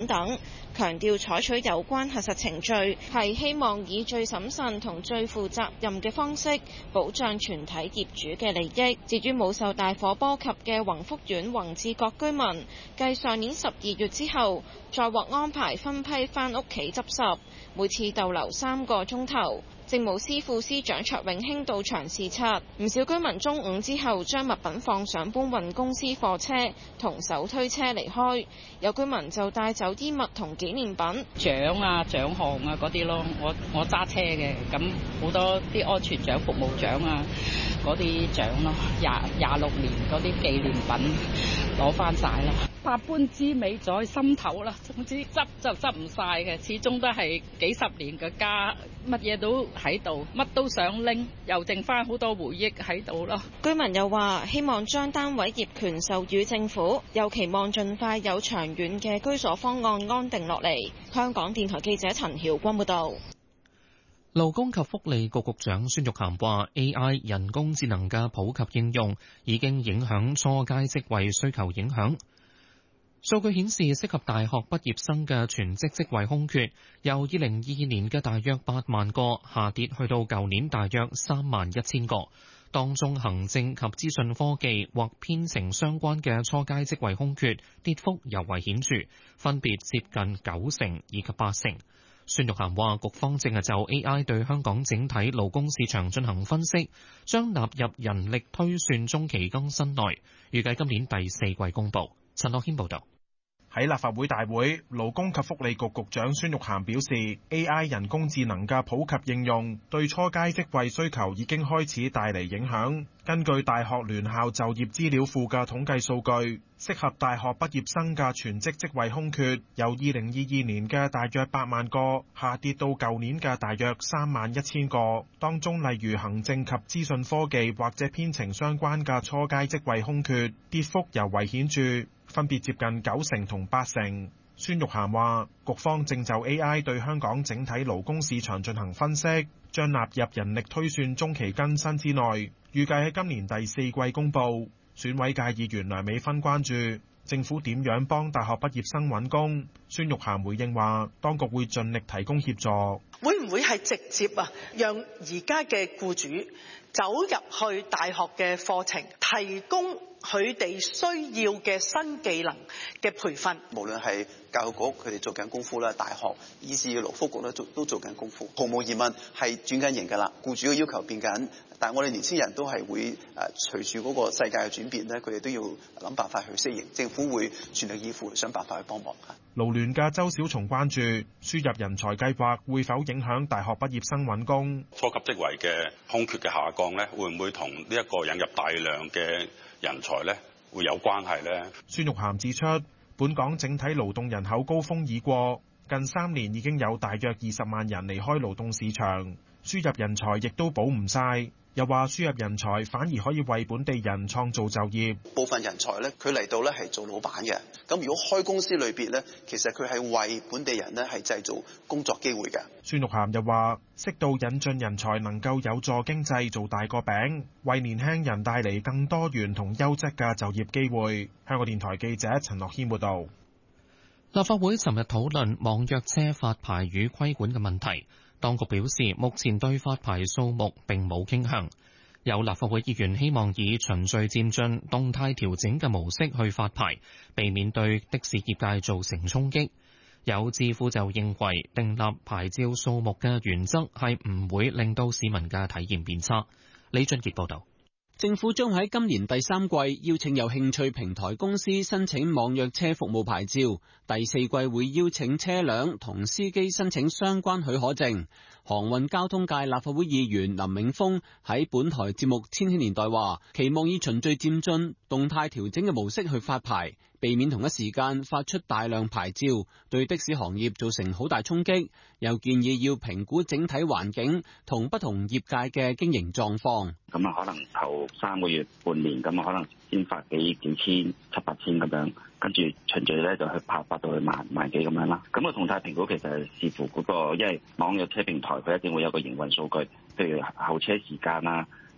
等，強調採取有關核實程序係希望以最審慎同最負責任嘅方式保障全體業主嘅利益。至於冇受大火波及嘅宏福苑宏志閣居民，繼上年12月之後，再獲安排分批返屋企執拾，每次逗留3個鐘頭。政務司副司長卓永興到場視察，唔少居民中午之後將物品放上搬運公司貨車同手推車離開，有居民就帶走衣物同紀念品、 獎啊、獎項啊嗰啲咯。我揸車嘅，咁好多啲安全獎、服務獎啊嗰啲獎咯，26年嗰啲紀念品攞翻晒啦。百般滋味在心頭啦，總之執就執唔晒嘅，始終都係幾十年嘅家，乜嘢都喺度，乜都想拎，又剩翻好多回憶喺度咯。 居民又話希望將單位業權授予政府，又期望盡快有長遠嘅居所方案安定落嚟。香港電台記者陳曉君報道。 勞工及福利局局長孫玉菡話 ：AI 人工智能嘅普及應用已經影響初階職位需求影響。數據顯示，適合大學畢業生嘅全職職位空缺，由2022年嘅大約8萬個下跌去到舊年大約3萬1千個。當中行政及資訊科技或編程相關嘅初階職位空缺跌幅尤為顯著，分別接近90%以及80%。孫玉菡話：局方正係就 AI 對香港整體勞工市場進行分析，將納入人力推算中期更新內，預計今年第4季公佈。陳樂軒報導。 喺立法會大會，勞工及福利局局長孫玉菡表示 ，AI 人工智能嘅普及應用對初階職位需求已經開始帶嚟影響。根據大學聯校就業資料庫嘅統計數據，適合大學畢業生嘅全職職位空缺，由2022年嘅大約8萬個下跌到舊年嘅大約3萬1千個。當中例如行政及資訊科技或者編程相關嘅初階職位空缺，跌幅尤為顯著，分別接近90%同80%。孫玉菡話：局方正就 AI 對香港整體勞工市場進行分析，將納入人力推算中期更新之內，預計喺今年第4季公佈。選委界議員梁美芬關注政府點樣幫大學畢業生揾工。孫玉菡回應話：當局會盡力提供協助。 會唔會係直接讓而家嘅僱主走入去大學嘅課程，提供佢哋需要嘅新技能嘅培訓？ 無論係教育局佢哋做緊功夫啦，大學以至勞福局咧都做緊功夫。毫無疑問係轉緊型㗎啦，僱主嘅要求變緊，但係我哋年輕人都係會隨住嗰個世界嘅轉變咧，佢哋都要諗辦法去適應。政府會全力以赴想辦法去幫忙。 勞聯嘅周小松關注輸入人才計劃會否影響大學畢業生揾工？ 初級職位嘅空缺嘅下降咧，會唔會同呢一個引入大量嘅人才咧會有關係咧？ 孫玉菡指出，本港整體勞動人口高峰已過，近3年已經有大約20萬人離開勞動市場，輸入人才亦都補唔晒。又話輸入人才反而可以為本地人創造就業。 部分人才咧，佢嚟到咧係做老闆嘅。咁如果開公司裏邊咧，其實佢係為本地人咧係製造工作機會嘅。 孫玉菡又話，適度引進人才能夠有助經濟做大個餅，為年輕人帶嚟更多元同優質嘅就業機會。香港電台記者陳樂軒報導。 立法會尋日討論網約車發牌與規管嘅問題。當局表示，目前對發牌數目並冇傾向。有立法會議員希望以循序漸進、動態調整嘅模式去發牌，避免對的士業界造成衝擊。有智庫就認為，訂立牌照數目嘅原則係唔會令到市民嘅體驗變差。李俊傑報導。 政府將喺今年第3季邀請有興趣平台公司申請網約車服務牌照，第4季會邀請車輛同司機申請相關許可證。航運交通界立法會議員林永峰喺本台節目《千禧年代》話，期望以循序漸進、動態調整嘅模式去發牌，避免同一時間發出大量牌照，對的士行業造成好大衝擊。又建議要評估整體環境同不同業界嘅經營狀況。 咁可能頭3個月、半年咁可能先發幾千、7、8千咁樣，跟住循序咧就去發到去萬幾咁樣啦。咁個動態評估其實係視乎嗰個，因為網約車平台佢一定會有個營運數據，譬如候車時間啊、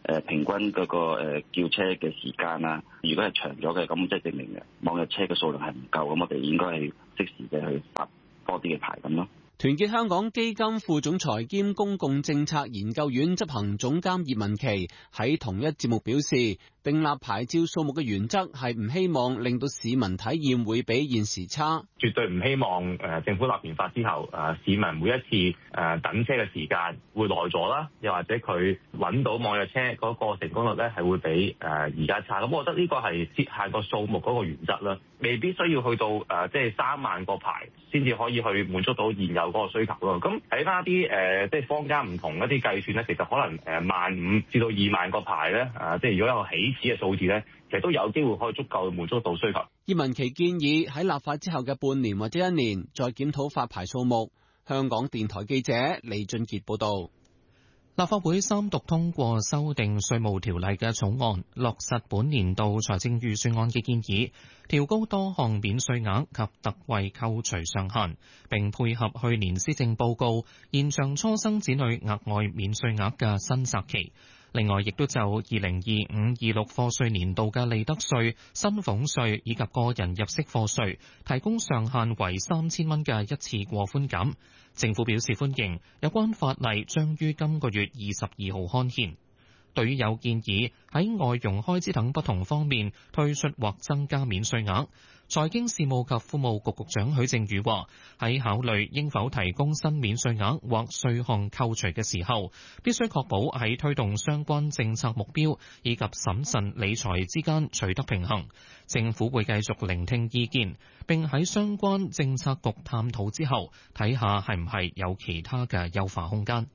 平均嗰個叫車嘅時間啊，如果係長咗嘅，咁即係證明網約車嘅數量係唔夠，咁我哋應該係適時嘅去發多啲嘅牌咁咯。 團結香港基金副總裁兼公共政策研究院執行總監葉文琪喺同一節目表示，訂立牌照數目嘅原則係唔希望令到市民體驗會比現時差， 絕對唔希望政府立完法之後市民每一次等車嘅時間會耐咗啦，又或者佢揾到網約車嗰個成功率咧係會比而家差。咁我覺得呢個係設限個數目嗰個原則啦，未必需要去到即係3萬個牌先至可以去滿足到現有嗰個需求咯。咁睇翻啲即係坊間唔同一啲計算咧，其實可能15000至到2萬個牌咧即係如果有起始嘅數字咧，其實都有機會可以足夠滿足到需求。 葉文琪建議喺立法之後嘅半年或者1年再檢討發牌數目。香港電台記者李俊傑報導。 立法會三讀通過修訂稅務條例嘅草案，落實本年度財政預算案嘅建議，調高多項免稅額及特惠扣除上限，並配合去年施政報告延長初生子女額外免稅額嘅新擇期。另外，亦都就2025-26課稅年度嘅利得稅、薪俸稅以及個人入息課稅提供上限為3000蚊嘅一次過寬減。政府表示歡迎，有關法例將於今個月22號刊憲。對於有建議喺外傭開支等不同方面推出或增加免稅額，財經事務及庫務局局長許正宇話：喺考慮應否提供新免稅額或稅項扣除嘅時候，必須確保喺推動相關政策目標以及審慎理財之間取得平衡。政府會繼續聆聽意見，並喺相關政策局探討之後，睇下係唔係有其他嘅優化空間。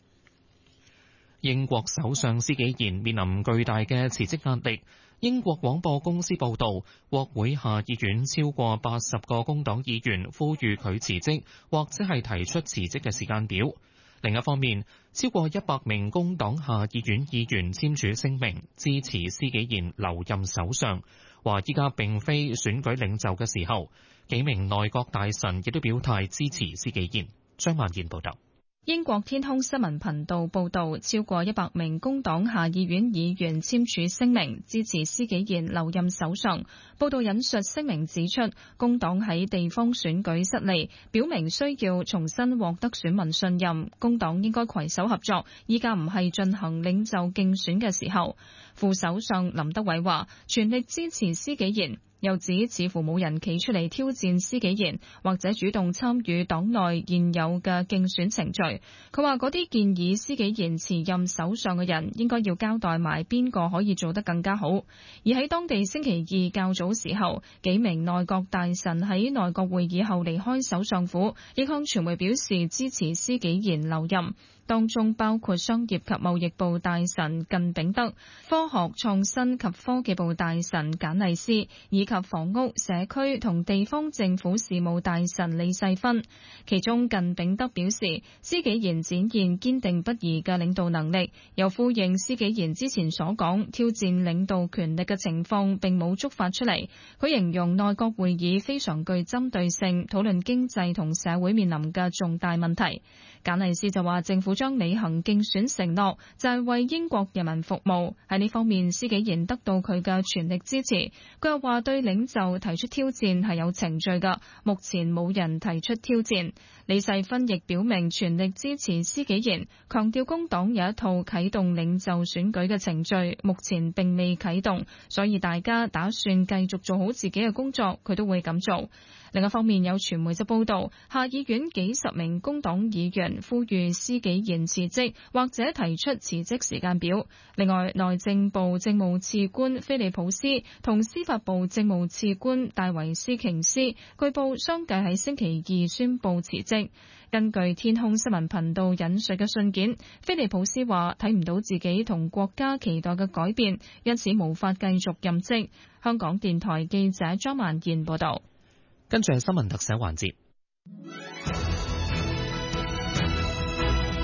英國首相施紀賢面臨巨大嘅辭職壓力。英國廣播公司報導，國會下議院超過80個工黨議員呼籲佢辭職，或者係提出辭職嘅時間表。另一方面，超過100名工黨下議院議員簽署聲明支持施紀賢留任首相，話依家並非選舉領袖嘅時候。幾名內閣大臣亦都表態支持施紀賢。張曼燕報導。 英國天空新聞頻道報導，超過100名工黨下議院議員簽署聲明支持施紀賢留任首相。報導引述聲明指出，工黨喺地方選舉失利，表明需要重新獲得選民信任。工黨應該攜手合作，依家唔係進行領袖競選嘅時候。副首相林德偉話：全力支持施紀賢。又指似乎冇人企出嚟挑戰施紀賢，或者主動參與黨內現有嘅競選程序。佢話嗰啲建議施紀賢辭任首相嘅人，應該要交代埋邊個可以做得更加好。而喺當地星期二較早時候，幾名內閣大臣喺內閣會議後離開首相府，亦向傳媒表示支持施紀賢留任。當中包括商業及貿易部大臣靳炳德、科學創新及科技部大臣簡麗斯，以及房屋、社區同地方政府事務大臣李世芬。其中靳炳德表示，施紀賢展現堅定不移嘅領導能力，又呼應施紀賢之前所講挑戰領導權力嘅情況並冇觸發出嚟。佢形容內閣會議非常具針對性，討論經濟同社會面臨嘅重大問題。簡麗斯就話政府將履行競選承諾，就係為英國人民服務。喺呢方面，施紀賢得到佢嘅全力支持。佢又話對領袖提出挑戰係有程序㗎，目前冇人提出挑戰。李世芬亦表明全力支持施紀賢，強調工黨有一套啟動領袖選舉嘅程序，目前並未啟動，所以大家打算繼續做好自己嘅工作，佢都會咁做。另一方面，有傳媒就報道，下議院幾十名工黨議員呼籲施紀賢辭職，或者提出辭職時間表。另外，內政部政務次官菲利普斯同司法部政務次官戴維斯瓊斯，據報相繼喺星期二宣布辭職。根據天空新聞頻道引述嘅信件，菲利普斯話睇唔到自己同國家期待嘅改變，因此無法繼續任職。香港電台記者張曼燕報道。 跟住係新聞特寫環節。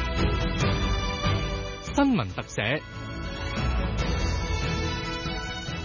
新聞特寫。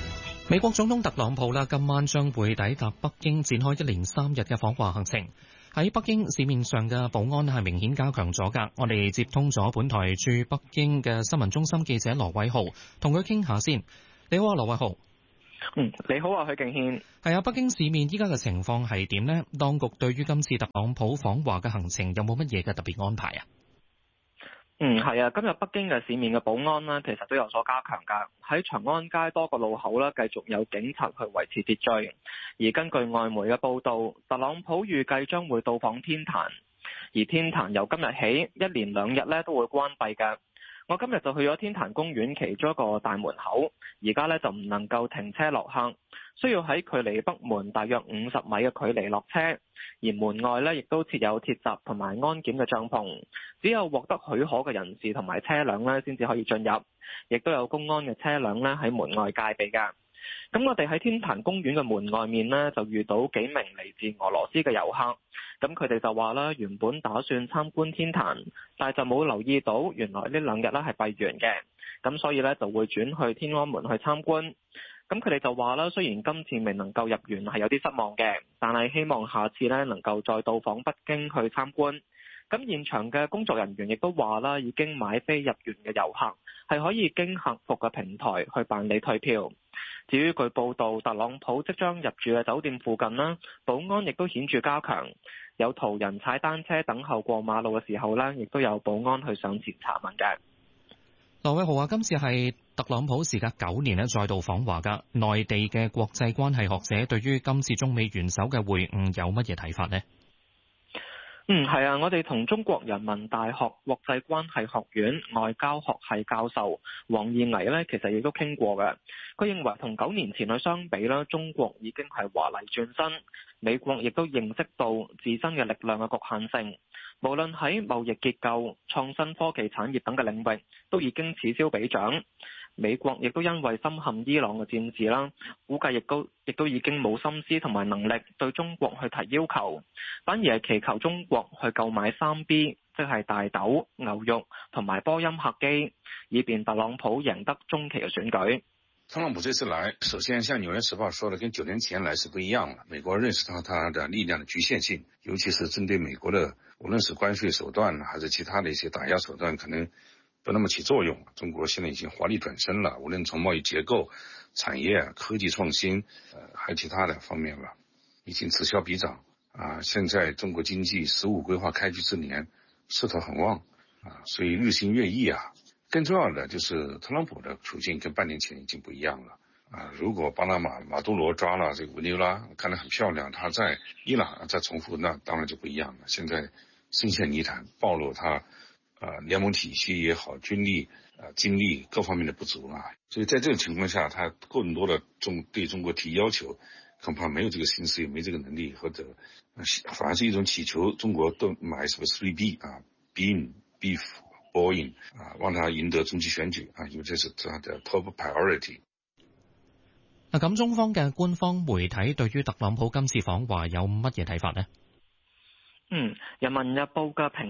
美國總統特朗普今晚將會抵達北京，展開一連3日嘅訪華行程。喺北京市面上嘅保安係明顯加強咗㗎。我哋接通咗本台駐北京嘅新聞中心記者羅偉豪，同佢傾下先。你好啊，羅偉豪。 你好啊，許敬軒。 係啊，北京市面依家嘅情況係點呢？當局對於今次特朗普訪華嘅行程有冇乜嘢嘅特別安排啊？ 係啊，今日北京嘅市面嘅保安呢，其實都有所加強㗎。喺長安街多個路口呢，繼續有警察去維持秩序。而根據外媒嘅報道，特朗普預計將會到訪天壇，而天壇由今日起一連2日呢都會關閉嘅。我今日就去咗天壇公園其中一個大門口，而家呢就唔能夠停車落客，需要喺距離北門大約50米嘅距離落車，而門外呢亦都設有鐵閘同埋安檢嘅帳篷，只有獲得許可嘅人士同埋車輛呢先至可以進入，亦都有公安嘅車輛呢喺門外戒備㗎。咁我哋喺天壇公園嘅門外面呢，就遇到幾名嚟自俄羅斯嘅遊客，咁佢哋就話啦，原本打算參觀天壇，但係就冇留意到原來呢2日呢係閉園嘅，咁所以呢就會轉去天安門去參觀。咁佢哋就話啦，雖然今次未能夠入園係有啲失望嘅，但係希望下次呢能夠再到訪北京去參觀。咁現場嘅工作人員亦都話啦，已經買飛入園嘅遊客係可以經客服嘅平台去辦理退票。至於據報道，特朗普即將入住嘅酒店附近啦，保安亦都顯著加強，有途人踩單車等候過馬路嘅時候呢，亦都有保安去上前查問嘅。 羅偉豪話：今次係特朗普時隔9年再度訪華㗎，內地嘅國際關係學者對於今次中美元首嘅會晤有乜嘢睇法呢？ 係啊，我哋同中國人民大學國際關係學院外交學系教授王義毅呢，其實亦都傾過嘅。佢認為同9年前去相比啦，中國已經係華麗轉身，美國亦都認識到自身嘅力量嘅局限性，無論喺貿易結構、創新科技產業等嘅領域，都已經此消彼長。美國亦都因為深陷伊朗嘅戰事啦，估計亦都已經冇心思同埋能力對中國去提要求，反而係祈求中國去購買3B，即係大豆、牛肉同埋波音客機，以便特朗普贏得中期嘅選舉。 特朗普這次來，首先像《紐約時報》說的，跟9年前來是不一樣了。美國認識到它的力量的局限性，尤其是針對美國的，無論是關稅手段還是其他的一些打壓手段，可能不那麼起作用。中國現在已經華麗轉身了，無論從貿易結構、產業、科技創新，還有其他的方面吧，已經此消彼長。現在中國經濟15規劃開局之年，勢頭很旺，所以日新月異啊。更重要的就是特朗普的處境跟半年前已經不一樣了。如果巴拿馬杜羅抓了這個委內瑞拉，看得很漂亮，他在伊朗再重複，那當然就不一樣了。現在深陷泥潭，暴露他聯盟體系也好，軍力精力各方面的不足啊。所以在這種情況下，他更多的對中國提要求，恐怕沒有這個心思，也沒這個能力，或者反而是一種祈求中國都買什麼 3B bean beef。Boeing 讓他贏得中期選舉因為這是他的 top priority。 咁中方嘅官方媒體對於特朗普今次訪華有乜嘢睇法呢？ 人民日報嘅評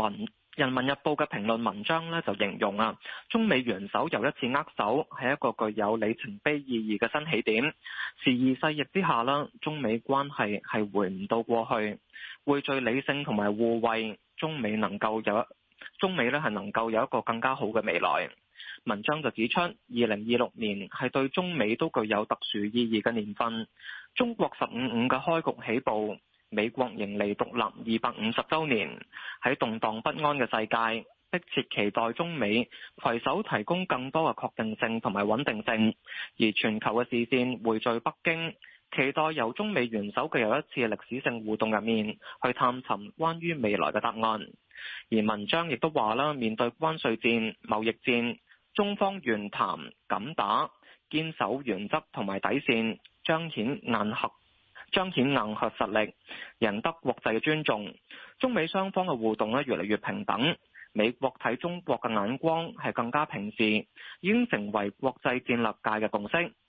論文章呢就形容中美元首又一次握手，係一個具有里程碑意義嘅新起點。時移世易之下啦，中美關係係回唔到過去，匯聚理性同埋互惠，中美呢係能夠有一個更加好嘅未來。文章就指出，2026年係對中美都具有特殊意義嘅年份。中國15/5嘅開局起步，美國迎嚟獨立250週年。喺動盪不安嘅世界，迫切期待中美攜手提供更多嘅確定性同埋穩定性。而全球嘅視線匯聚北京，期待由中美元首嘅又一次歷史性互動入面，去探尋關於未來嘅答案。而文章亦都話啦，面對關稅戰、貿易戰，中方願談敢打，堅守原則同埋底線，彰顯硬核實力，贏得國際嘅尊重。中美雙方嘅互動越嚟越平等，美國睇中國嘅眼光係更加平視，已經成為國際戰略界嘅共識。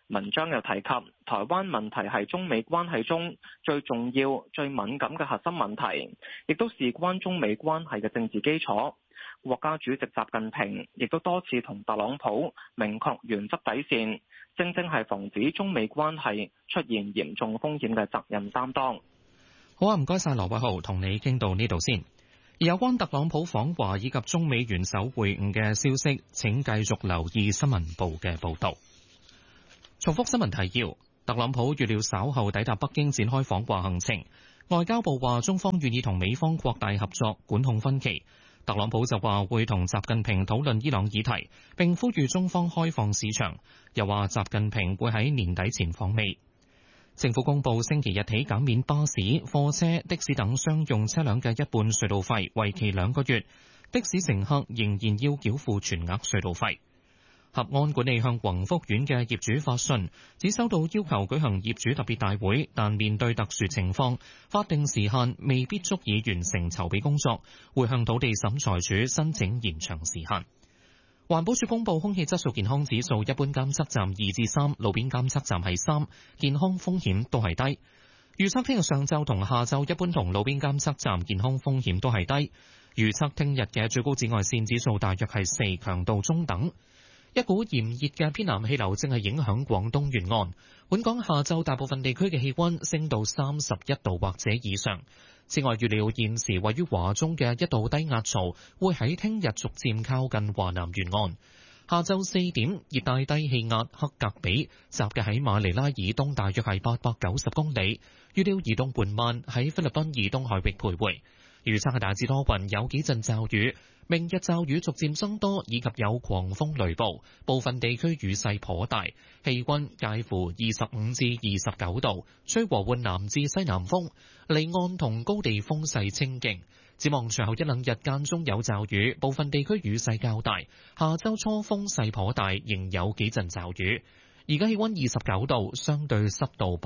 文章又提及，台灣問題係中美關係中最重要、最敏感嘅核心問題，亦都事關中美關係嘅政治基礎。國家主席習近平亦都多次同特朗普明確原則底線，正正係防止中美關係出現嚴重風險嘅責任擔當。 好啊，唔該晒羅偉豪，同你傾到呢度先。而有關特朗普訪華以及中美元首會晤嘅消息，請繼續留意新聞部嘅報導。重複新聞提要：特朗普預料稍後抵達北京展開訪華行程。外交部話中方願意同美方擴大合作，管控分歧。特朗普就話會同習近平討論伊朗議題，並呼籲中方開放市場。又話習近平會喺年底前訪美。政府公布星期日起減免巴士、貨車、的士等商用車輛嘅一半隧道費，為期2個月。的士乘客仍然要繳付全額隧道費。合安管理向宏福苑嘅業主發信，只收到要求舉行業主特別大會，但面對特殊情況，法定時限未必足以完成籌備工作，會向土地審裁處申請延長時限。環保署公布空氣質素健康指數，一般監測站2至3，路邊監測站係3，健康風險都係低。預測聽日上晝同下晝一般同路邊監測站健康風險都係低。預測聽日嘅最高紫外線指數大約係4，強度中等。一股炎熱嘅偏南氣流正係影響廣東沿岸，本港下晝大部分地區嘅氣溫升到31度或者以上。此外，預料現時位於華中嘅一道低壓槽會喺聽日逐漸靠近華南沿岸。下晝4點，熱帶低氣壓克格比集結喺馬尼拉以東大約係890公里，預料移動緩慢喺菲律賓以東海域徘徊。預測係大致多雲，有幾陣驟雨。明日驟雨逐漸增多，以及有狂風雷暴，部分地區雨勢頗大。氣溫介乎25至29度，吹和緩南至西南風，離岸同高地風勢清勁。展望隨後一兩日間中有驟雨，部分地區雨勢較大。下周初風勢頗大，仍有幾陣驟雨。而家氣溫29度，相對濕度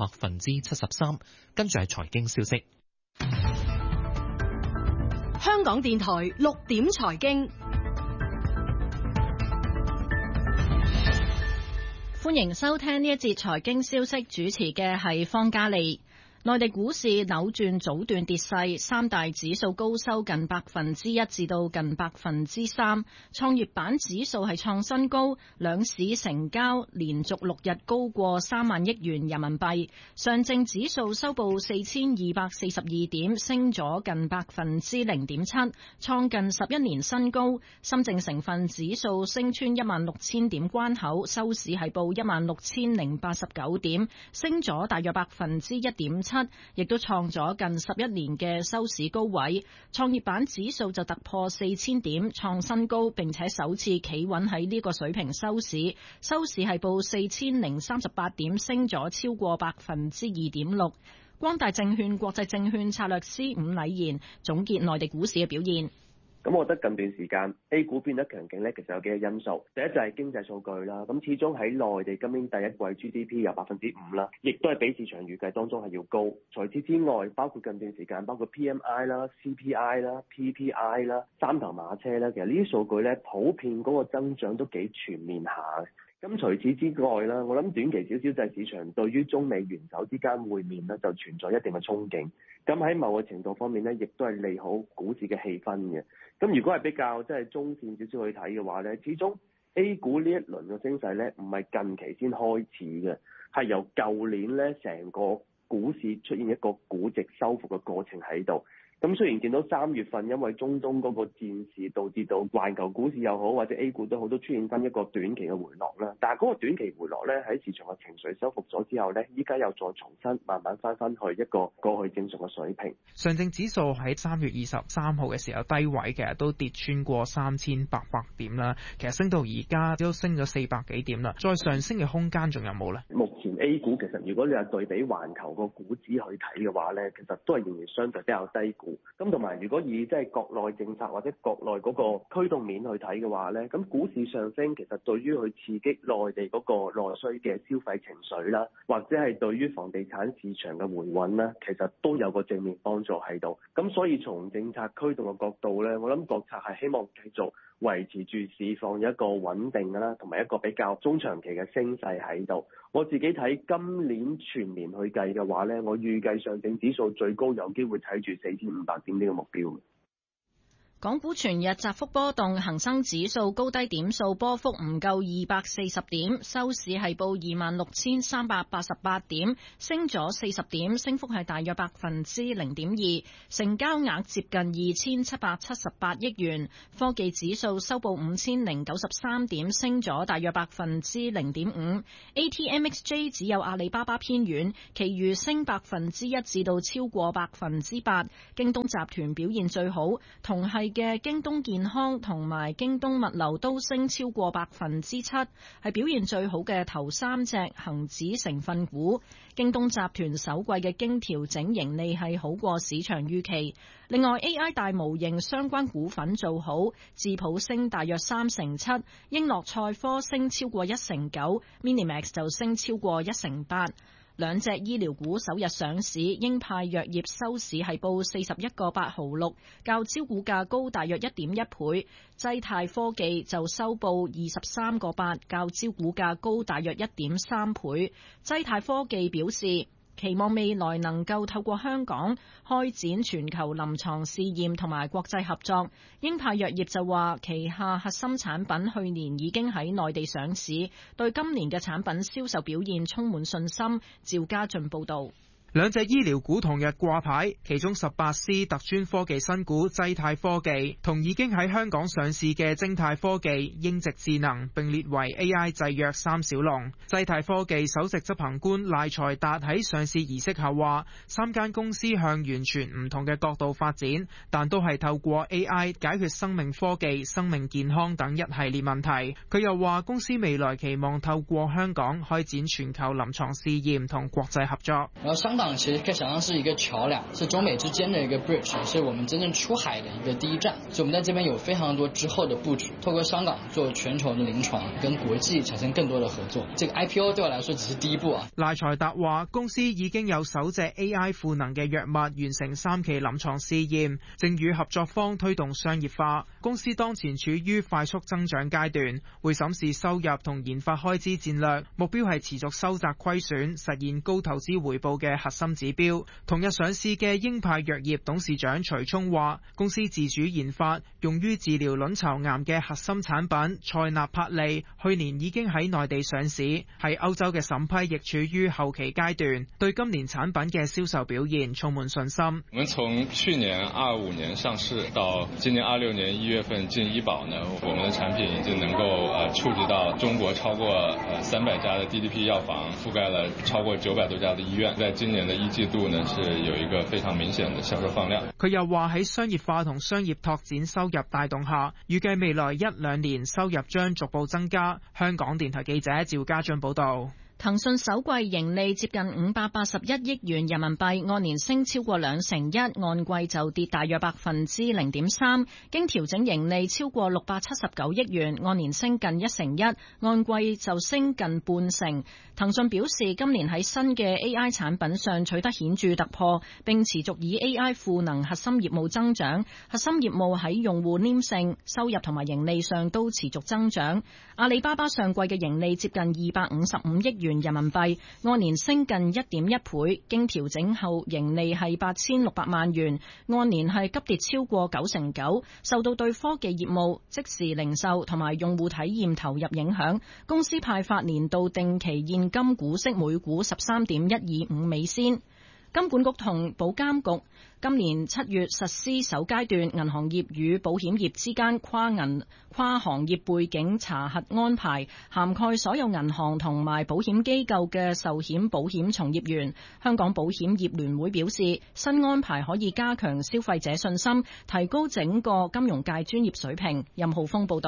73%。跟住係財經消息。 香港電台6點財經，歡迎收聽呢一節財經消息，主持嘅係方嘉利。內地股市扭轉早段跌勢，三大指數高收近1%至到近3%，創業板指數係創新高，兩市成交連續6日高過3萬億元人民幣。上證指數收報4242點，升咗近0.7%，創近11年新高。深證成分指數升穿16000點關口，收市係報16089點，升咗大約1.7%。亦都創咗近11年嘅收市高位，創業板指數就突破4000點創新高，並且首次企穩喺呢個水平收市，收市係報4038點，升咗超過2.6%。光大證券國際證券策略師伍禮賢總結內地股市嘅表現。 咁我覺得近段時間 A 股變得強勁咧，其實有幾個因素。第一就係經濟數據啦，咁始終喺內地今年第一季 GDP 有5%啦，亦都係比市場預計當中係要高。除此之外，包括近段時間包括 PMI 啦、CPI 啦、PPI 啦、三頭馬車啦，其實呢啲數據咧普遍嗰個增長都幾全面下嘅。咁除此之外啦，我諗短期少少就係市場對於中美元首之間會面咧，就存在一定嘅憧憬。咁喺某個程度方面咧，亦都係利好股市嘅氣氛嘅。咁如果係比較即係中線少少去睇嘅話咧，始終 A 股呢一輪嘅升勢咧，唔係近期先開始嘅，係由舊年咧成個股市出現一個估值收復嘅過程喺度。咁雖然見到3月份因為中東嗰個戰事導致到環球股市又好或者 A 股都好都出現翻一個短期嘅回落啦，但係嗰個短期回落咧喺市場嘅情緒收復咗之後咧，依家又再重新慢慢翻去一個過去正常嘅水平。 上證指數喺3月23號嘅時候低位，其實都跌穿過3800點啦，其實升到而家都升咗400幾點啦，再上升嘅空間仲有冇咧？ 目前 A 股其實如果你係對比環球個股指去睇嘅話咧，其實都係仍然相對比較低估。咁同埋如果以即係國內政策或者國內嗰個驅動面去睇嘅話咧，咁股市上升其實對於去刺激內地嗰個內需嘅消費情緒啦，或者係對於房地產市場嘅回穩啦，其實都有個正面幫助喺度。咁所以從政策驅動嘅角度咧，我諗國策係希望繼續維持住市況一個穩定啦，同埋一個比較中長期嘅升勢喺度。我自己睇今年全年去計嘅話呢，我預計上證指數最高有機會睇住4500點呢個目標。 港股全日窄幅波動，恒生指數高低點數波幅唔夠240點，收市係報26,388點，升咗40點，升幅係大約0.2%，成交額接近2778億元。科技指數收報5093點，升咗大約0.5%。ATMXJ 只有阿里巴巴偏軟，其餘升1%至到超過8%。京東集團表現最好，同係嘅京東健康同埋京東物流都升超過7%，係表現最好嘅頭3隻恒指成分股。京東集團首季嘅經調整盈利係好過市場預期。另外 AI 大模型相關股份做好，智普升大約3%，英樂賽科升超過1%，Minimax 就升超過1%。兩隻醫療股首日上市，英派藥業收市係報41個8毫6，較招股價高大約1.1倍。濟泰科技就收報23個8，較招股價高大約1.3倍。濟泰科技表示，期望未來能夠透過香港開展全球臨床試驗同埋國際合作。英派藥業就話，旗下核心產品去年已經喺內地上市，對今年嘅產品銷售表現充滿信心。趙家俊報導。 兩隻醫療股同日掛牌，其中18C 特專科技新股濟泰科技同已經喺香港上市嘅精泰科技、英直智能並列為 AI 製藥三小龍。濟泰科技首席執行官賴財達喺上市儀式後話，3間公司向完全唔同嘅角度發展，但都係透過 AI 解決生命科技、生命健康等一系列問題。佢又話公司未來期望透過香港開展全球臨床試驗同國際合作。 其實可以想象是一個橋樑，是中美之間的一個 bridge， 是我們真正出海的一個第一站。所以我們在這邊有非常多之後的布局，透過香港做全球的臨床，跟國際產生更多的合作。這個 IPO 對我來說只是第一步啊。 賴財達話，公司已經有首隻 AI 賦能嘅藥物完成3期臨床試驗，正與合作方推動商業化。公司當前處於快速增長階段，會審視收入同研發開支戰略，目標係持續收窄虧損，實現高投資回報嘅核心指標。同日上市嘅英派藥業董事長徐聰話，公司自主研發用於治療卵巢癌嘅核心產品塞納帕利，去年已經喺內地上市，喺歐洲嘅審批亦處於後期階段，對今年產品嘅銷售表現充滿信心。 我們從去年25年上市到今年26年1月份進醫保呢，我們的產品已經能夠觸及到中國超過300家的 DDP 藥房，覆蓋了超過900多家的醫院，在今年的1季度呢是有一個非常明顯的銷售放量。 佢又話喺商業化同商業拓展收入帶動下，預計未來1-2年收入將逐步增加。香港電台記者趙家俊報道。 騰訊首季盈利接近581億元人民幣，按年升超過21%，按季就跌大約0.3%。經調整盈利超過679億元，按年升近1%，按季就升近半成。騰訊表示，今年喺新嘅 AI 產品上取得顯著突破，並持續以 AI 賦能核心業務增長。核心業務喺用戶黏性、收入同埋盈利上都持續增長。阿里巴巴上季嘅盈利接近255億元人民幣，按年升近1.1倍，經調整後盈利係8600萬元，按年係急跌超過9%，受到對科技業務、即時零售同埋用戶體驗投入影響。公司派發年度定期現金股息每股13.125美仙。金管局同保監局今年7月實施首階段銀行業與保險業之間跨行業背景查核安排，涵蓋所有銀行同埋保險機構嘅壽險保險從業員。香港保險業聯會表示，新安排可以加強消費者信心，提高整個金融界專業水平。任浩峰報導。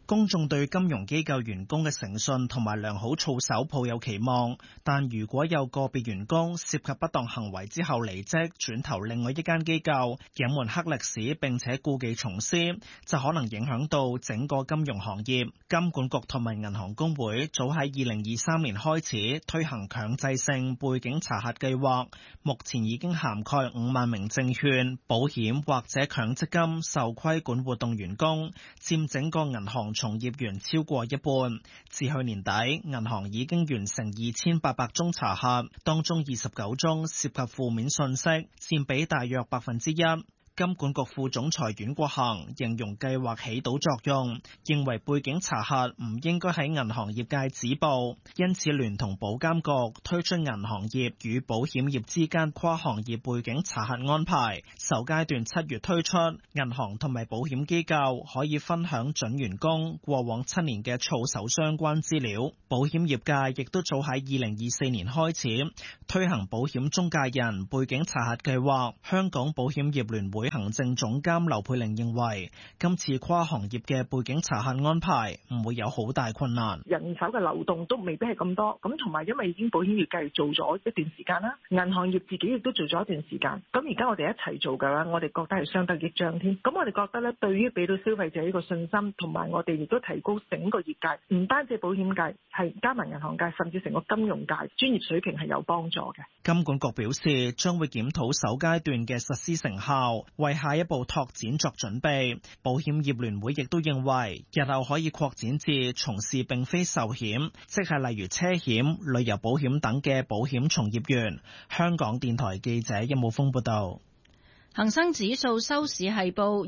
公眾對金融機構員工嘅誠信同埋良好操守抱有期望，但如果有個別員工涉及不當行為之後離職，轉投另外一間機構，隱瞞黑歷史並且故技重施，就可能影響到整個金融行業。金管局同埋銀行公會早喺2023年開始推行強制性背景查核計劃，目前已經涵蓋5萬名證券、保險或者強積金受規管活動員工，佔整個銀行從業員超過一半。至去年底，銀行已經完成2800宗查核，當中29宗涉及負面信息，佔比大約1%。金管局副總裁阮國恒形容計劃起到作用，認為背景查核唔應該喺銀行業界止步，因此聯同保監局推出銀行業與保險業之間跨行業背景查核安排。首階段7月推出，銀行同埋保險機構可以分享準員工過往7年嘅操守相關資料。保險業界亦都早喺2024年開始推行保險中介人背景查核計劃。香港保險業聯會行政總監劉佩玲認為，今次跨行業嘅背景查核安排唔會有好大困難， 人手嘅流動都未必係咁多，咁同埋因為已經保險業界做咗一段時間啦，銀行業自己亦都做咗一段時間，咁而家我哋一齊做嘅話，我哋覺得係相得益彰添。咁我哋覺得咧，對於俾到消費者呢個信心，同埋我哋亦都提高整個業界，唔單止保險界，係加埋銀行界，甚至成個金融界專業水平係有幫助嘅。 金管局表示，將會檢討首階段嘅實施成效，為下一步拓展作準備。保險業聯會亦都認為，日後可以擴展至從事並非壽險，即係例如車險、旅遊保險等嘅保險從業員。香港電台記者任武峰報道。 恒生指數收市係報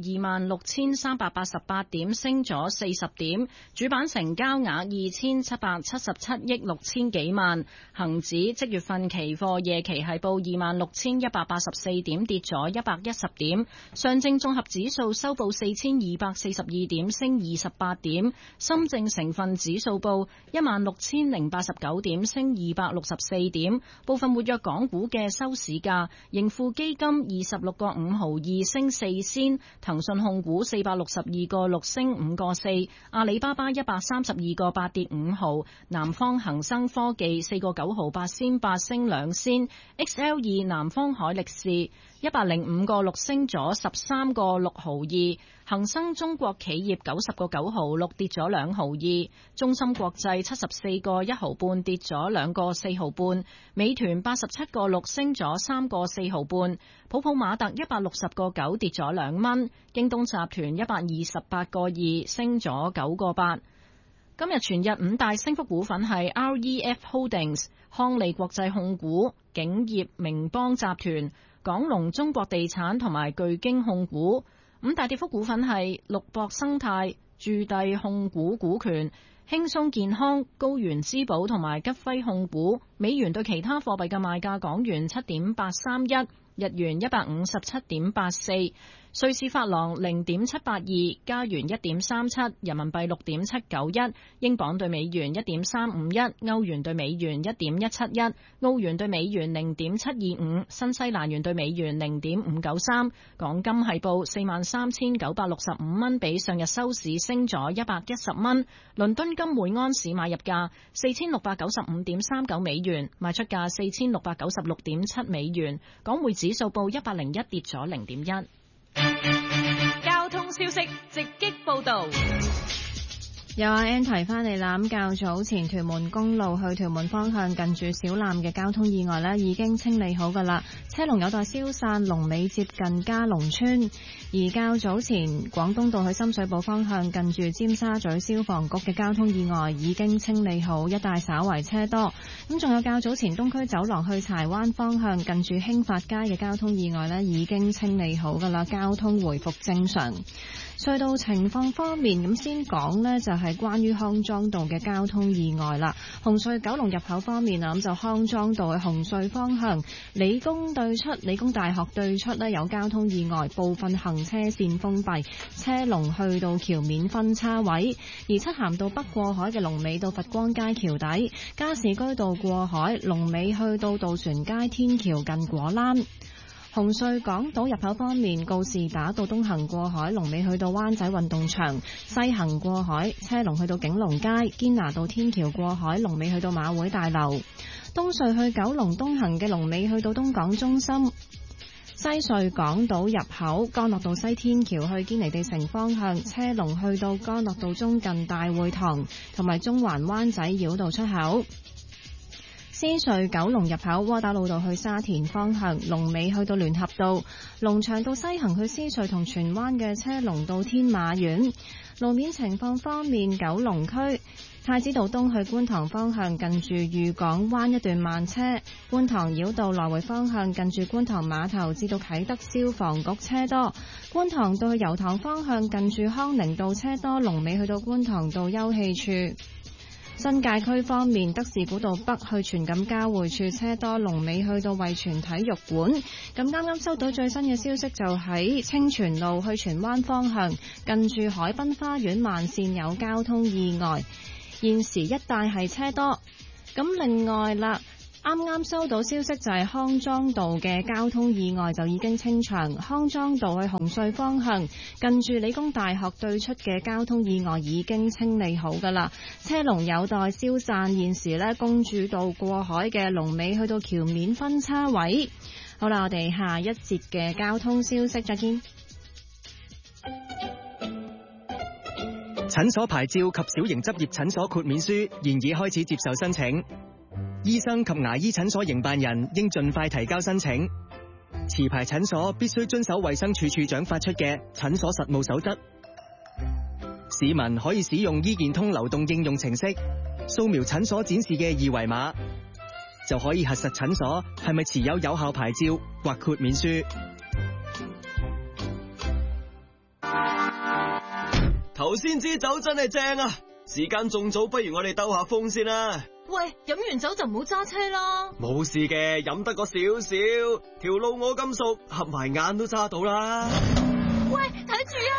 26,388點，升咗40點，主板成交額2,777億6千幾萬。恒指即月份期貨夜期係報26,184點，跌咗110點。上證綜合指數收報4,242點，升28點。深證成分指數報16,089點，升264點。部分活躍港股嘅收市價，盈富基金26個5毫2升4仙，騰訊控股462個6升5個4，阿里巴巴132個8跌5毫，南方恒生科技4個9毫8仙8升2仙，XL2南方海力士105個6升咗13個6毫2，恒生中國企業90個9毫6跌咗2毫2，中芯國際74個1毫半跌咗2個4毫半，美團87個6升咗3個4毫半，普普馬特160個9跌咗2蚊，京東集團128個2升咗9個8。今日全日5大升幅股份係 REF Holdings、康利國際控股、景業明邦集團、港龍中國地產同埋巨京控股。5大跌幅股份係綠博生態、駐地控股股權、輕鬆健康、高原之寶同埋吉輝控股。美元對其他貨幣嘅賣價：港元7.831，日元157.84，瑞士法郎0.782，加元1.37，人民幣6.791，英鎊對美元1.351，歐元對美元1.171，澳元對美元0.725，新西蘭元對美元0.593。港金係報43,965蚊，比上日收市升咗110蚊。倫敦金每安士買入價4695.39美元，賣出價4696.7美元。港匯指數報101，跌咗0.1。 交通消息直擊報道。 有阿 Ann 提翻嚟啦，咁較早前屯門公路去屯門方向近住小欖嘅交通意外呢已經清理好噶啦，車龍有待消散，龍尾接近嘉龍村。而較早前廣東道去深水埗方向近住尖沙咀消防局嘅交通意外已經清理好，一帶稍為車多。咁仲有較早前東區走廊去柴灣方向近住興發街嘅交通意外呢已經清理好噶啦，交通回復正常。隧道情況方面，咁先講呢就係關於康莊道嘅交通意外啦。紅隧九龍入口方面啊，咁就康莊道去紅隧方向理工大學對出呢有交通意外，部分行車線封閉，車龍去到橋面分叉位。而漆咸道北過海嘅龍尾到佛光街橋底，加士居道過海龍尾去到渡船街天橋近果欄。 紅隧港島入口方面，告士打道東行過海，龍尾去到灣仔運動場；西行過海，車龍去到景隆街；堅拿道天橋過海，龍尾去到馬會大樓。東隧去九龍東行嘅龍尾去到東港中心。西隧港島入口，干諾道西天橋去堅尼地城方向，車龍去到干諾道中近大會堂，同埋中環灣仔繞道出口。獅隧九龍入口，窩打老道去沙田方向，龍尾去到聯合道；龍翔道西行去獅隧同荃灣嘅車龍到天馬苑。路面情況方面，九龍區太子道東去觀塘方向，近住裕港灣一段慢車；觀塘繞道來回方向，近住觀塘碼頭至到啟德消防局車多；觀塘道去油塘方向，近住康寧道車多，龍尾去到觀塘道休憩處。新界區方面，德士古道北去荃錦交匯處車多，龍尾去到惠荃體育館。咁啱啱收到最新嘅消息，就喺清泉路去荃灣方向，近住海濱花園慢線有交通意外，現時一帶係車多。咁另外啦，啱啱收到消息就係康莊道嘅交通意外就已經清場，康莊道去紅隧方向近住理工大學對出嘅交通意外已經清理好㗎喇，車龍有待消散。現時呢，公主道過海嘅龍尾去到橋面分叉位。好啦，我哋下一節嘅交通消息再見。 診所牌照及小型執業診所豁免書現已開始接受申請。醫生及牙醫診所營辦人應盡快提交申請。持牌診所必須遵守衛生署署長發出嘅診所實務守則。市民可以使用醫健通流動應用程式，掃描診所展示嘅二維碼，就可以核實診所係咪持有有效牌照或豁免書。 頭先支酒真係正啊！時間仲早，不如我哋兜下風先啦。 喂，飲完酒就唔好揸車啦。 冇事嘅，飲得個少少，條路我咁熟，合埋眼都揸到啦。 喂，睇住啊！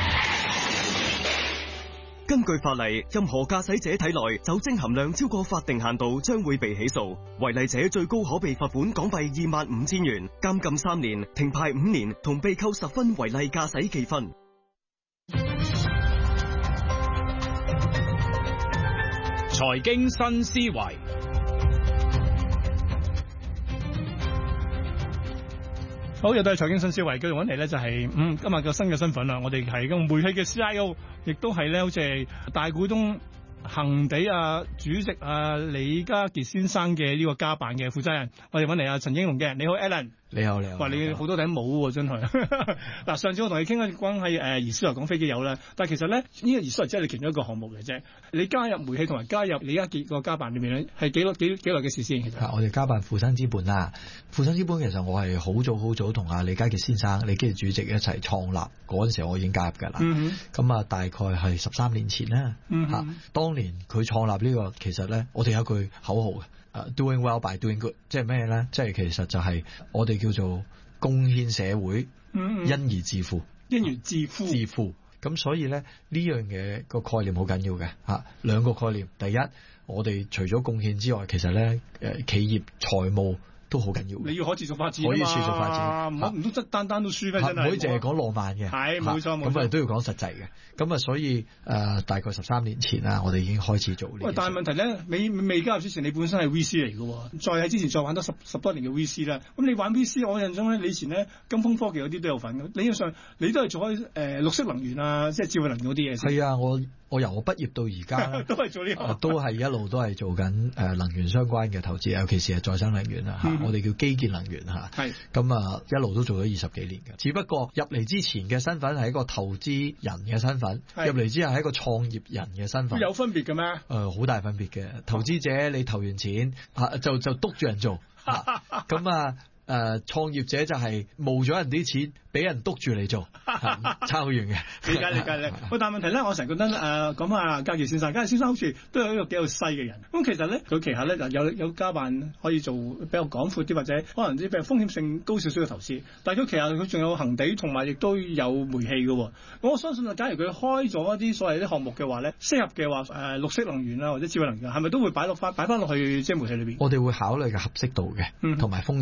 根據法例，任何駕駛者體內酒精含量超過法定限度，將會被起訴。違例者最高可被罰款港幣25,000元、監禁3年、停牌5年，同被扣10分違例駕駛記分。 財經新思維，好，又到係財經新思維，繼續揾嚟咧就係今日個新嘅身份啦。我哋係個煤氣嘅 CIO， 亦都係咧好似係大股東恒地主席李家傑先生嘅呢個家辦嘅負責人。我哋揾嚟陳英龍嘅，你好 Alan。 你好，你好。 哇，你好多頂帽喎，真係。嗱，上次我同你傾緊關係兒書來講飛機有啦，但係其實咧呢個兒書來只係你其中一個項目嘅啫。你加入煤氣同埋加入李家傑個家辦裏面咧，係幾耐嘅事先？其實我哋家辦富新資本啦，富新資本其實我係好早同阿李家傑先生、李家傑主席一齊創立嗰陣時，我已經加入㗎啦。咁大概係13年前啦。當年佢創立呢個，其實咧我哋有一句口號嘅。Doing well by doing good， 即係咩咧？即係其實就係我哋叫做貢獻社會，因而致富。 因而致富。 致富。咁所以咧呢樣嘢個概念好緊要嘅嚇，兩個概念。第一，我哋除咗貢獻之外，其實咧企業財務都好緊要。 你要可持續發展， 可以持續發展， 唔好單都輸咩？真係唔可以淨係講浪漫嘅。 係冇錯。 咁我哋都要講實際嘅。咁所以大概13年前啦，我哋已經開始做呢。 喂，但係問題咧，未加入之前，你本身係 VC 嚟嘅，再喺之前再玩多十多年嘅 VC 啦。咁你玩 VC，我印象中咧，你以前咧金風科技嗰啲都有份嘅。理論上你都係做開綠色能源啊，即係智慧能源嗰啲嘢。 係啊，我由我畢業到而家都係做呢個， 都係一路都係做緊能源相關嘅投資，尤其是係再生能源啊。我哋叫基建能源嚇。係。咁一路都做咗20幾年嘅，只不過入嚟之前嘅身份係一個投資人嘅身份，入嚟之後係一個創業人嘅身份。 有分別嘅咩？ 好大分別嘅。投資者你投完錢就督住人做，咁創業者就係冒咗人啲錢，俾人督住嚟做，差好遠嘅。 理解你。喂，但係問題咧，我成日覺得講下家傑先生，家傑先生好似都有一個幾有勢嘅人。咁其實咧，佢旗下咧就有家辦可以做比較廣闊啲，或者可能啲比較風險性高少少嘅投資。但係佢旗下佢仲有恒地，同埋亦都有煤氣嘅。我相信假如佢開咗一啲所謂啲項目嘅話咧，適合嘅話綠色能源啊或者智慧能源，係咪都會擺翻落去即係煤氣裏邊？ 我哋會考慮嘅合適度嘅，同埋風險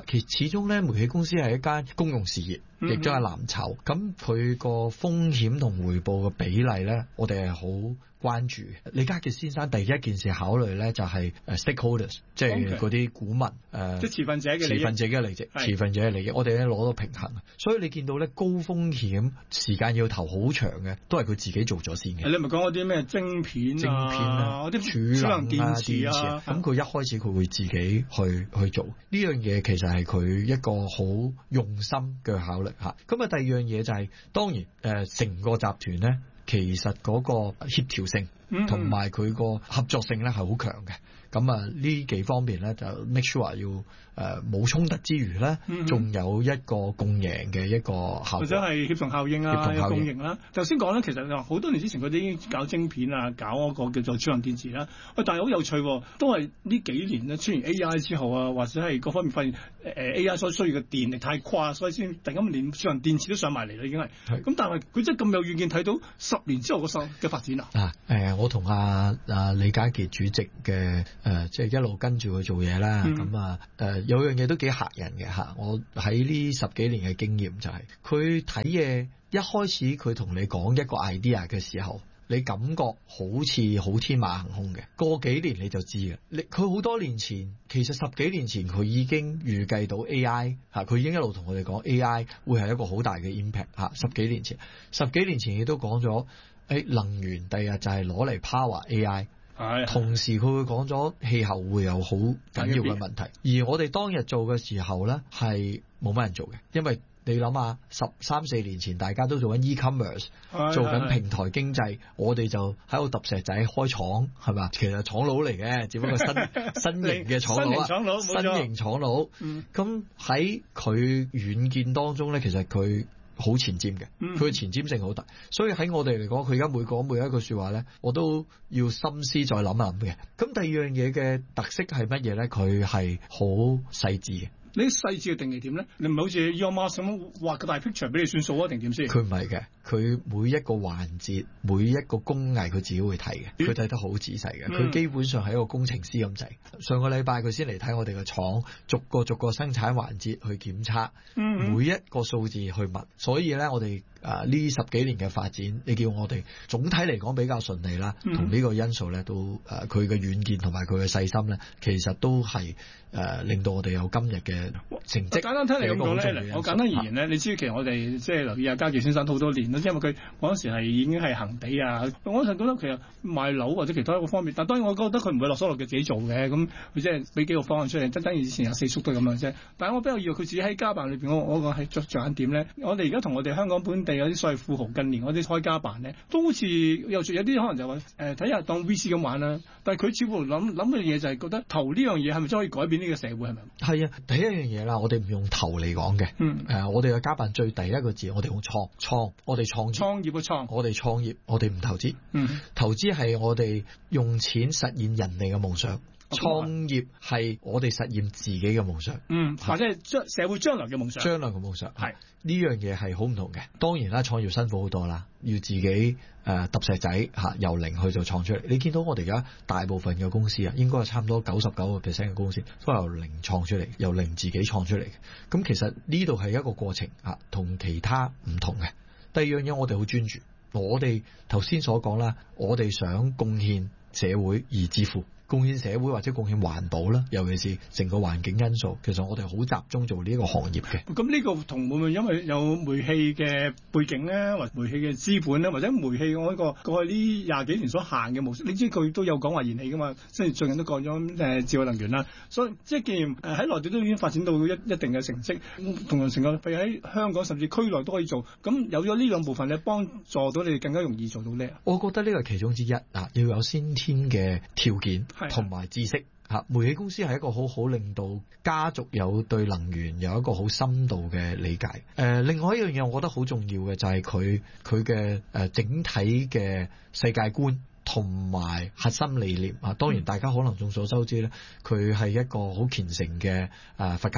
嚇。其實始終咧，煤氣公司係一間公用事業，亦都係藍籌。咁佢個風險同回報嘅比例咧，我哋係好關注。李家傑先生第一件事考慮咧就係stakeholders， 即係嗰啲股民即係持份者嘅利益， 持份者嘅利益，我哋咧攞到平衡。所以你見到咧高風險時間要投好長嘅，都係佢自己做咗先嘅。 你咪講嗰啲咩晶片啊，嗰啲儲能電池啊， 咁佢一開始佢會自己去做呢樣嘢，其實係佢一個好用心嘅考慮嚇。咁啊，第二樣嘢就係、當然成個集團咧，其實嗰個協調性同埋佢個合作性咧係好強嘅。咁啊，呢幾方面咧就 make sure 要冇衝突之餘咧，仲有一個共贏嘅一個效果， 或者係協同效應啊，共贏啦。頭先講咧，其實好多年之前佢哋已經搞晶片啊，搞嗰個叫做儲能電池啦。喂，但係好有趣，都係呢幾年咧出現 AI 之後啊，或者係各方面發現AI 所需要嘅電力太誇，所以先突然間連儲能電池都上埋嚟啦，已經係。咁但係佢真係咁有遠見，睇到10年之後嘅發展啊！ 我同李家傑主席嘅即係一路跟住佢做嘢啦。咁有樣嘢都幾嚇人嘅嚇，我喺呢10幾年嘅經驗就係佢睇嘢一開始佢同你講一個 idea 嘅時候，你感覺好似好天馬行空嘅，過幾年你就知嘅。佢好多年前，其實10幾年前佢已經預計到 AI 嚇，佢已經一路同我哋講 AI 會係一個好大嘅 impact 嚇。10幾年前亦都講咗，能源第日就係攞嚟 power AI。同時佢會講咗氣候會有好緊要嘅問題，而我哋當日做嘅時候呢，係冇乜人做嘅，因為你諗下13-14年前大家都做緊 e-commerce， 做緊平台經濟，我哋就喺度揼石仔開廠係嘛，其實廠佬嚟嘅，只不過新型嘅廠佬，新型廠佬。咁喺佢遠見當中呢，其實佢好前瞻嘅，佢嘅前瞻性好大，所以喺我哋嚟講，佢而家每講每一句說話咧，我都要心思再諗一諗嘅。咁第二樣嘢嘅特色係乜嘢咧？佢係好細緻嘅。 你細緻嘅定義點咧？你唔係好似 Elon Musk 咁畫個大 picture 俾你算數啊？定點先？ 佢唔係嘅，佢每一個環節、每一個工藝，佢自己會睇嘅，佢睇得好仔細嘅。佢基本上係一個工程師咁滯。上個禮拜佢先嚟睇我哋嘅廠，逐個生產環節去檢測，每一個數字去問。所以咧，我哋呢10幾年嘅發展，你叫我哋總體嚟講比較順利啦。同呢個因素咧，都佢嘅遠見同埋佢嘅細心咧，其實都係令到我哋有今日嘅成績。 簡單聽你咁講咧，我簡單而言咧，你知其實我哋即係留意阿家傑先生好多年啦，因為佢嗰陣時係已經係恒地啊，我嗰陣覺得其實賣樓或者其他一個方面，但當然我覺得佢唔會落手落腳自己做嘅，咁佢即係俾幾個方案出嚟，等於以前有4叔都咁樣啫。但係我比較以為佢自己喺家辦裏邊，我個係着眼點咧。我哋而家同我哋香港本地有啲所謂富豪近年嗰啲開家辦咧，都好似有啲可能就話睇下當 VC 咁玩啦。但係佢似乎諗嘅嘢就係覺得投呢樣嘢係咪真係可以改變呢個社會係咪？ 係啊，第一樣嘢啦，我哋唔用投嚟講嘅。我哋嘅家辦最第一個字，我哋用創，我哋創業嘅創， 我哋創業，我哋唔投資。投資係我哋用錢實現人哋嘅夢想。創業係我哋實現自己嘅夢想， 或者係社會將來嘅夢想。 將來嘅夢想係呢樣嘢係好唔同嘅。當然啦，創業辛苦好多啦，要自己揼石仔由零去做創出嚟。你見到我哋而家大部分嘅公司啊，應該係差唔多99% 嘅公司都由零創出嚟，由零自己創出嚟。咁其實呢度係一個過程同其他唔同嘅。第二樣嘢，我哋好專注。我哋頭先所講啦，我哋想貢獻社會而致富。貢獻社會或者貢獻環保啦，尤其是成個環境因素，其實我哋好集中做呢一個行業嘅。 咁呢個同會唔會因為有煤氣嘅背景咧，或煤氣嘅資本咧，或者煤氣我呢個過去呢20幾年所行嘅模式？你知佢都有講話燃氣噶嘛，即係最近都講咗智慧能源啦。所以即係既然喺內地都已經發展到一定嘅成績，同樣情況，譬如喺香港甚至區內都可以做。咁有咗呢兩部分咧，幫助到你哋更加容易做到呢？我覺得呢個係其中之一要有先天嘅條件。同埋知識煤氣公司係一個好令到家族有對能源有一個好深度嘅理解。另外一樣嘢，我覺得好重要嘅就係佢嘅整體嘅世界觀同埋核心理念。當然大家可能眾所周知咧，佢係一個好虔誠嘅佛教徒。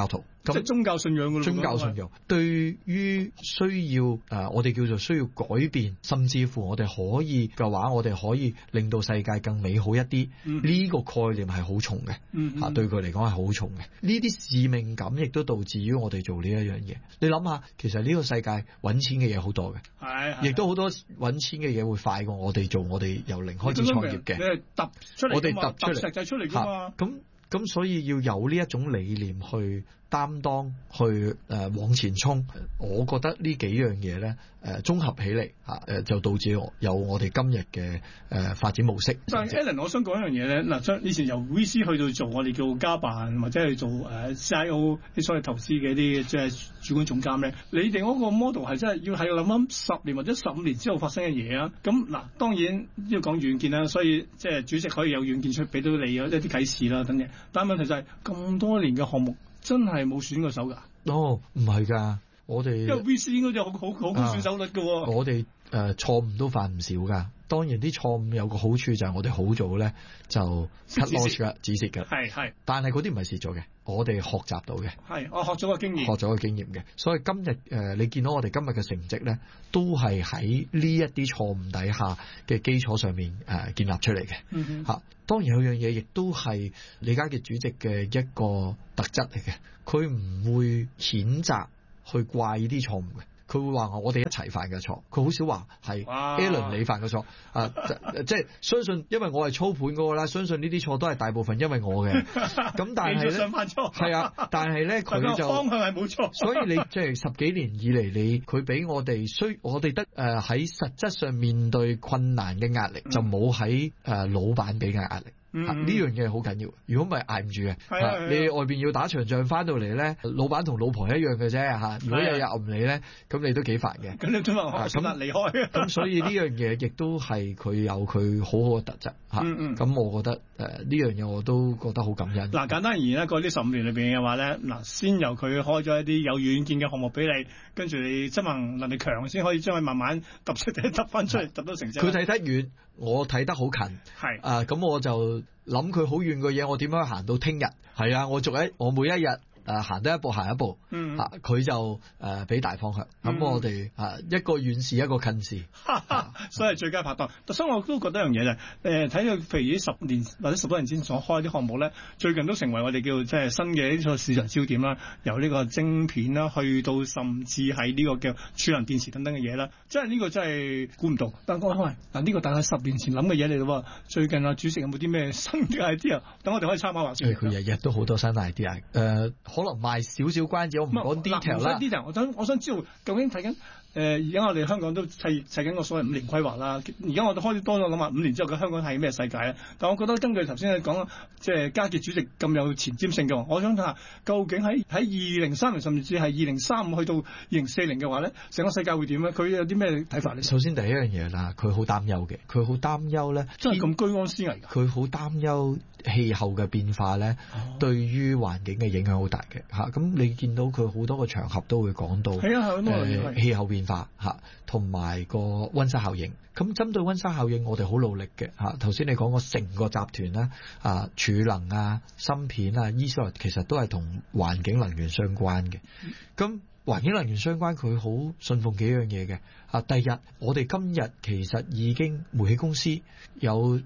即係宗教信仰㗎咯。 宗教信仰對於需要我哋叫做需要改變，甚至乎我哋可以嘅話，我哋可以令到世界更美好一啲。呢個概念係好重嘅，對佢嚟講係好重嘅。呢啲使命感亦都導致於我哋做呢一樣嘢。你諗下，其實呢個世界揾錢嘅嘢好多嘅，亦都好多揾錢嘅嘢會快過我哋做我哋由零開始創業嘅。 你係揼出嚟， 我哋揼出嚟， 石仔出嚟㗎嘛。 咁所以要有呢一種理念去擔當，去往前衝。我覺得呢幾樣嘢咧，綜合起嚟就導致有我哋今日嘅發展模式。 但係 Alan， 我想講一樣嘢咧，嗱，將以前由 VC 去到做我哋叫家辦或者係做CIO 啲所謂投資嘅啲即係主管總監咧，你哋嗰個 model 係真係要係諗10年或者15年之後發生嘅嘢啊。咁嗱，當然要講遠見啦，所以即係主席可以有遠見出俾到你有一啲啟示啦等嘅。但係問題就係咁多年嘅項目真係冇選過手㗎。 唔係㗎，我哋因為 VC 應該就好高選手率㗎喎。 我哋錯誤都犯唔少㗎。當然啲錯誤有個好處就係我哋好早咧就 cut loss 㗎，止蝕㗎。係。但係嗰啲唔係蝕咗嘅，我哋學習到嘅。係，我學咗個經驗嘅。所以今日你見到我哋今日嘅成績咧，都係喺呢一啲錯誤底下嘅基礎上面建立出嚟嘅。當然有樣嘢亦都係李家傑主席嘅一個特質嚟嘅，佢唔會譴責去怪呢啲錯誤嘅。佢會話我哋一齊犯嘅錯，佢好少話係 Alan 你犯嘅錯即係相信，因為我係操盤嗰個啦，相信呢啲錯都係大部分因為我嘅。咁但係咧，係啊，但係咧佢就方向係冇錯。 所以你即係10幾年以嚟，佢俾我哋我哋得喺實質上面對困難嘅壓力，就冇喺老闆俾嘅壓力。呢樣嘢好緊要，如果唔係捱唔住嘅。你外邊要打場仗翻到嚟咧，老闆同老婆一樣嘅啫嚇。如果有日暗你咧，咁你都幾煩嘅。 咁你點話我選擇離開？ 咁所以呢樣嘢亦都係佢有佢好好嘅特質嚇。咁我覺得呢樣嘢我都覺得好感恩。 嗱，簡單而言咧，過呢15年裏邊嘅話咧，嗱，先由佢開咗一啲有遠見嘅項目俾你，跟住你執行能力強，先可以將佢慢慢揼翻出嚟，揼到成績。 佢睇得遠，我睇得好近。係咁我就諗佢好遠嘅嘢，我點樣行到聽日？係啊，我每一日行得一步行一步。佢就俾大方向。咁我哋一個遠視一個近視， 所以最佳拍檔。所以我都覺得一樣嘢就係睇到譬如10年或者10多年前所開啲項目咧，最近都成為我哋叫即係新嘅呢個市場焦點啦。由呢個晶片啦，去到甚至係呢個叫儲能電池等等嘅嘢啦，即係呢個真係估唔到。但我諗嗱，呢個大概10年前諗嘅嘢嚟咯。最近主席有冇啲咩新嘅 idea？等我哋可以參考下先。 佢日日都好多新 idea。可能賣少少關子，我唔講 detail 啦。 我想知道究竟睇緊而家我哋香港都砌緊個所謂5年規劃啦。而家我哋開始多咗諗下5年之後嘅香港係咩世界咧？但我覺得根據頭先你講，即係家傑主席咁有前瞻性嘅，我想睇下究竟喺2030甚至係2035去到2040嘅話咧，成個世界會點咧？佢有啲咩睇法咧？ 首先第一樣嘢啦，佢好擔憂嘅，佢好擔憂咧， 真係咁居安思危㗎。 佢好擔憂氣候嘅變化咧，對於環境嘅影響好大嘅嚇。咁你見到佢好多個場合都會講到氣候變化嚇，同埋個溫室效應。咁針對溫室效應，我哋好努力嘅嚇。頭先你講過成個集團啦，儲能啊、芯片啊、醫療其實都係同環境能源相關嘅。咁環境能源相關，佢好信奉幾樣嘢嘅。第一，我哋今日其實已經煤氣公司有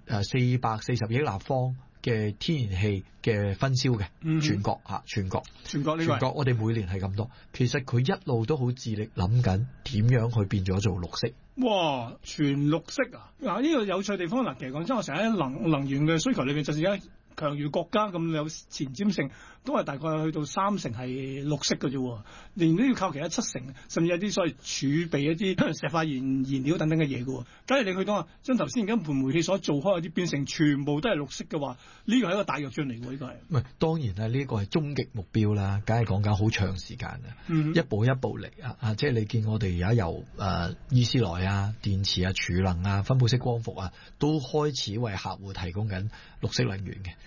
440億立方嘅天然氣嘅分銷嘅，全國我哋每年係咁多。其實佢一路都好致力諗緊點樣去變咗做綠色。 哇！全綠色啊！嗱，呢個有趣地方嗱，其實講真，我成日喺能源嘅需求裏邊，就係而家強如國家咁有前瞻性，都係大概去到3成係綠色嘅啫，仍然都要靠其他7成，甚至有啲所謂儲備一啲石化燃料等等嘅嘢嘅。假如你去到將頭先而家盤煤氣所做開嗰啲變成全部都係綠色嘅話，呢個係一個大躍進嚟嘅，呢個係。 唔係當然啦，呢個係終極目標啦，梗係講緊好長時間嘅，一步一步嚟啊！即係你見我哋而家由伊斯萊啊、電池啊、儲能啊、分布式光伏啊，都開始為客戶提供緊綠色能源嘅。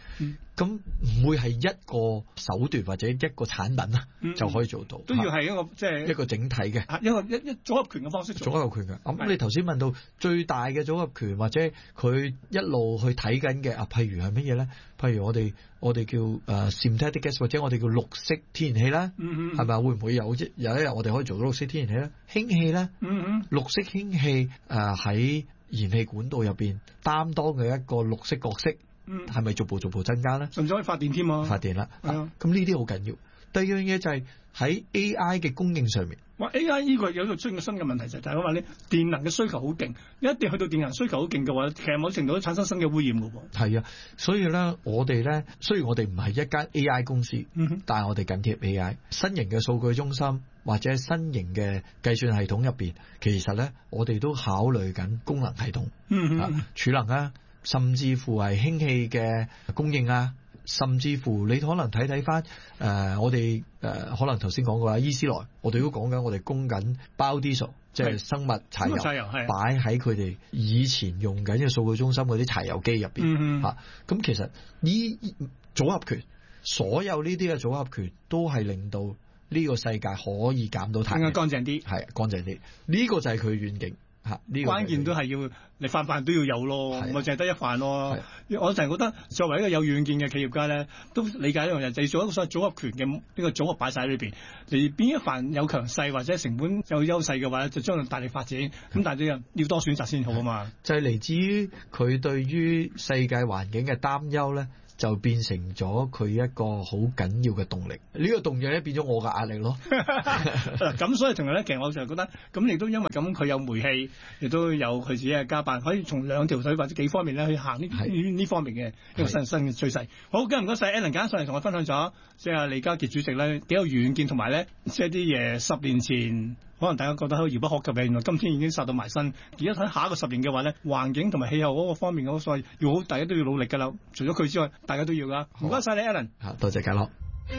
咁唔會係一個手段或者一個產品啊就可以做到， 都要係一個即係一個整體嘅一組合拳嘅方式做。 組合拳嘅。咁你頭先問到最大嘅組合拳或者佢一路去睇緊嘅譬如係乜嘢咧？譬如我哋叫synthetic gas 或者我哋叫綠色天然氣啦，係咪？會唔會有一日我哋可以做到綠色天然氣咧？氫氣咧，綠色氫氣喺燃氣管道入邊擔當嘅一個綠色角色。係咪逐步增加咧？ 甚至可以發電添啊！ 發電啦，咁呢啲好緊要。第二樣嘢就係喺 AI 嘅供應上面。 AI 呢個有個出現個新嘅問題就係話咧，電能嘅需求好勁，一定去到電能需求好勁嘅話，其實某程度都產生新嘅污染㗎喎。 係啊，所以咧，我哋咧雖然我哋唔係一間 AI 公司，但係我哋緊貼 AI 新型嘅數據中心或者新型嘅計算系統入邊，其實咧我哋都考慮緊功能系統，儲能啊。甚至乎係氫氣嘅供應啊，甚至乎你可能睇翻我哋可能頭先講過啦，伊斯萊我哋都講緊我哋供緊 biodiesel， 即係生物柴油，擺喺佢哋以前用緊嘅數據中心嗰啲柴油機入邊嚇。咁其實呢組合拳，所有呢啲嘅組合拳都係令到呢個世界可以減到碳， 更加乾淨啲， 係乾淨啲。呢個就係佢遠景。 關鍵都係要你飯飯都要有咯，唔係淨係得一飯咯。我成日覺得作為一個有遠見嘅企業家咧，都理解一樣嘢，就係做一個所謂組合拳嘅呢個組合擺晒喺裏邊，你邊一飯有強勢或者成本有優勢嘅話，就將佢大力發展。咁但係你要多選擇先好啊嘛。 就係嚟自於佢對於世界環境嘅擔憂咧。就變成咗佢一個好緊要嘅動力，呢個動力咧變咗我嘅壓力咯。 咁所以同埋咧，其實我就覺得，咁亦都因為咁佢有煤氣，亦都有佢自己嘅家辦，可以從兩條腿或者幾方面咧去行呢方面嘅一個新嘅趨勢。好，今日唔該晒 Alan 簡上嚟同我分享咗，即係李家傑主席咧幾有遠見，同埋咧即係啲嘢10年前。可能大家覺得好遙不可及嘅，原來今天已經殺到埋身。而家睇下一個10年嘅話咧，環境同埋氣候嗰個方面嘅所謂要好，大家都要努力㗎啦。除咗佢之外，大家都要㗎。唔該晒你 Alan。 多謝嘉樂。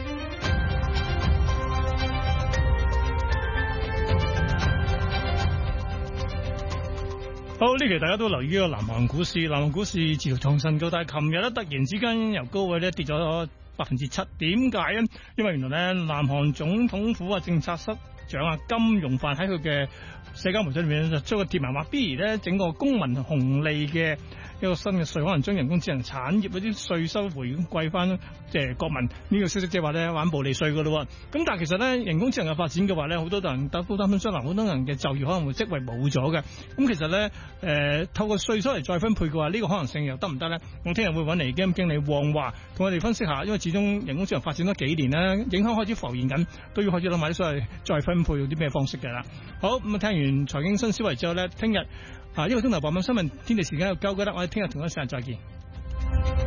好，呢期大家都留意個南韓股市，南韓股市持續創新高，但係琴日咧突然之間由高位咧跌咗7%，點解咧？因為原來咧南韓總統府政策室長金容範喺佢嘅社交媒體裏面就將個貼文話，不如咧整個公民紅利嘅一個新嘅稅，可能將人工智能產業嗰啲稅收回饋翻即係國民。呢個消息即係話咧玩暴利稅噶咯。咁但係其實咧人工智能嘅發展嘅話咧，好多人都擔心將來好多人嘅就業可能會職位冇咗嘅。咁其實咧透過稅收嚟再分配嘅話，呢個可能性又得唔得咧？我聽日會揾嚟基金經理黃華同我哋分析下，因為始終人工智能發展咗幾年啦，影響開始浮現緊，都要開始諗埋啲所謂再分配用啲咩方式嘅啦。好，咁聽完財經新思維之後咧，聽日1個鐘頭8分新聞天地時間又夠㗎啦，我哋聽日同一時間再見。